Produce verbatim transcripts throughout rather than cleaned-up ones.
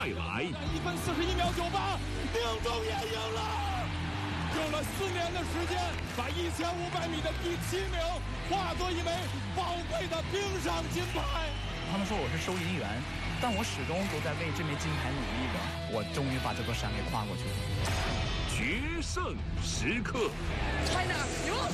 再来， 一分四十一秒九八，宁中也赢了。用了四年的时间，把一千五百米的第七名化作一枚宝贵的冰上金牌。 他们说我是收银员，但我始终都在为这枚金牌努力着。我终于把这座山给跨过去了。 决胜时刻 ，China 赢了。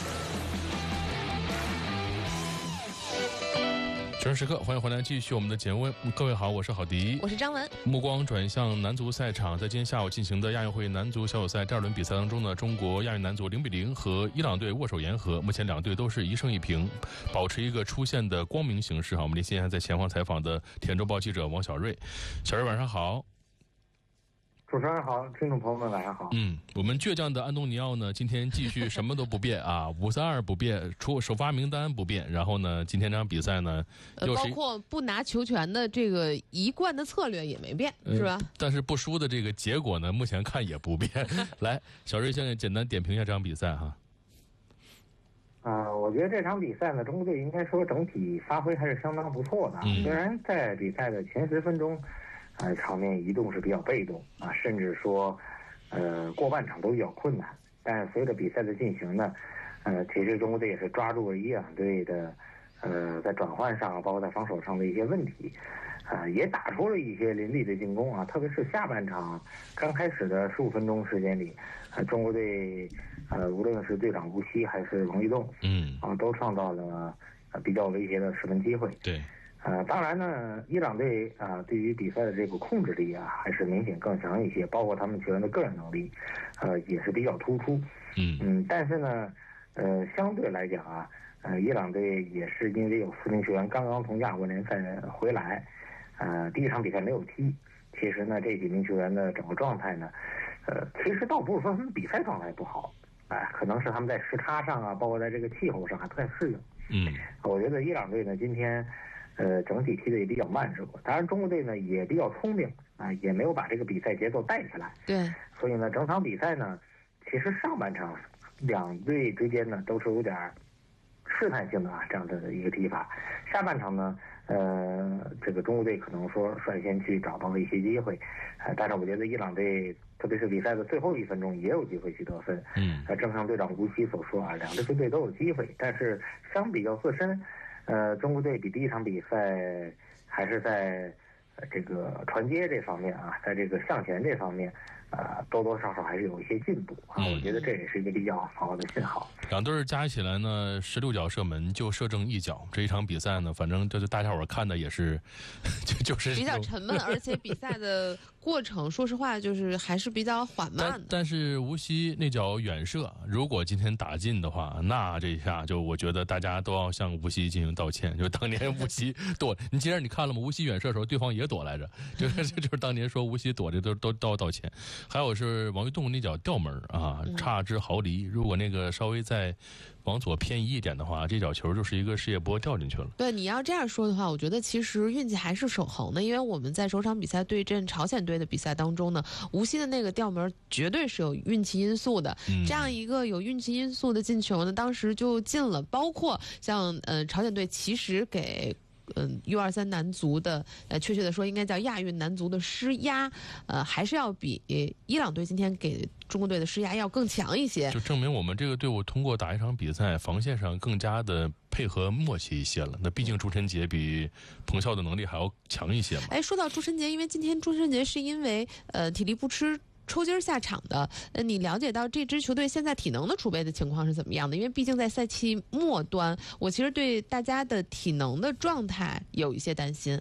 决胜时刻，欢迎回来，继续我们的节目。各位好，我是郝迪， 我是张文。 目光转向男足赛场，在今天下午进行的亚运会男足小组赛第二轮比赛当中呢，中国亚运男足零比零和伊朗队握手言和，目前两队都是一胜一平，保持一个出线的光明形势。哈，我们连线在前方采访的体坛周报记者王小瑞，小瑞晚上好。 主持人好，听众朋友们晚上好。 嗯，我们倔强的安东尼奥呢，今天继续什么都不变啊，五三二不变，出首发名单不变，然后呢，今天这场比赛呢， 呃，包括不拿球权的这个一贯的策略也没变， 呃、 是吧？ 但是不输的这个结果呢，目前看也不变。来，小瑞现在简单点评一下这场比赛哈。 啊、呃，我觉得这场比赛呢，中国队应该说整体发挥还是相当不错的。嗯、虽然在比赛的前十分钟。呃，场面移动是比较被动啊，甚至说，呃，过半场都比较困难。但是随着比赛的进行呢，呃，其实中国队也是抓住了伊朗队的，呃，在转换上，包括在防守上的一些问题，啊、呃，也打出了一些凌厉的进攻啊。特别是下半场刚开始的十五分钟时间里，呃，中国队，呃，无论是队长吴曦还是王玉栋，嗯，啊，都创造了呃比较威胁的十分机会。 对。 呃，当然呢，伊朗队啊、呃，对于比赛的这个控制力啊，还是明显更强一些，包括他们球员的个人能力，呃，也是比较突出。嗯嗯，但是呢，呃，相对来讲啊，呃，伊朗队也是因为有四名球员刚刚从亚冠联赛回来，呃，第一场比赛没有踢。其实呢，这几名球员的整个状态呢，呃，其实倒不是说他们比赛状态不好，哎、呃，可能是他们在时差上啊，包括在这个气候上还不太适应。嗯，我觉得伊朗队呢，今天。呃，整体踢的也比较慢热，当然中国队呢也比较聪明啊，也没有把这个比赛节奏带起来。 对， 所以呢，整场比赛呢，其实上半场两队之间呢都是有点试探性的啊这样的一个踢法。下半场呢，呃，这个中国队可能说率先去找到了一些机会，呃，但是我觉得伊朗队特别是比赛的最后一分钟也有机会去得分。嗯，呃，正像队长吴曦所说啊，两支球队都有机会，但是相比较自身。呃，中国队比第一场比赛还是在、呃、这个传接这方面啊，在这个向前这方面，呃，多多少少还是有一些进步啊。嗯、我觉得这也是一个比较好的信号。 两队加起来呢，十六脚射门就射正一脚。这一场比赛呢，反正就是大家伙看的也是，就就是比较沉闷，而且比赛的过程，说实话就是还是比较缓慢的。 但, 但是吴曦那脚远射，如果今天打进的话，那这一下就我觉得大家都要向吴曦进行道歉。就当年吴曦躲，你既然你看了吗？吴曦远射的时候，对方也躲来着，就是就是当年说吴曦躲着都都都要道歉。还有是王玉栋那脚吊门啊，差之毫厘，如果那个稍微再往左偏移一点的话，这脚球就是一个世界波掉进去了。 对，你要这样说的话，我觉得其实运气还是守恒的，因为我们在首场比赛对阵朝鲜队的比赛当中呢，吴曦的那个吊门绝对是有运气因素的。嗯、这样一个有运气因素的进球呢，当时就进了。包括像呃朝鲜队其实给。嗯 ，U 二三 男足的，呃，确切的说应该叫亚运男足的施压，呃，还是要比伊朗队今天给中国队的施压要更强一些。 就证明我们这个队伍通过打一场比赛，防线上更加的配合默契一些了。那毕竟朱晨杰比彭帥的能力还要强一些嘛。 哎，说到朱晨杰，因为今天朱晨杰是因为呃体力不支。抽筋下场的，呃，你了解到这支球队现在体能的储备的情况是怎么样的？因为毕竟在赛期末端，我其实对大家的体能的状态有一些担心。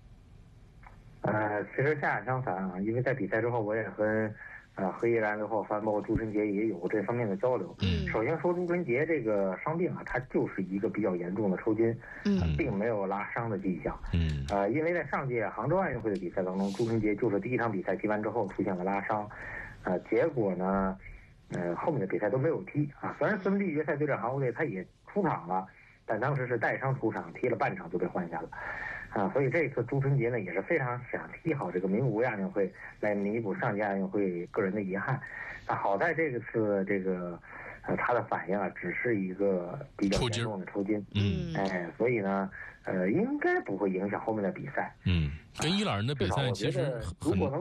呃，其实恰恰相反啊，因为在比赛之后，我也和呃和伊兰的后帆，包括朱晨杰也有这方面的交流。嗯，首先说朱晨杰这个伤病啊，他就是一个比较严重的抽筋，嗯、呃，并没有拉伤的迹象。嗯，呃，因为在上届杭州奥运会的比赛当中，朱晨杰就是第一场比赛踢完之后出现了拉伤，呃，结果呢，呃，后面的比赛都没有踢啊。虽然四分之一决赛对阵韩国队他也出场了，但当时是带伤出场，踢了半场就被换下了。啊，所以这次朱晨杰呢也是非常想踢好这个名古屋亚运会，来弥补上届亚运会个人的遗憾。那好在这个次这个呃，他的反应啊，只是一个比较严重的抽筋。 嗯， 哎，所以呢，呃，应该不会影响后面的比赛。 嗯，跟伊朗人的比赛其实很。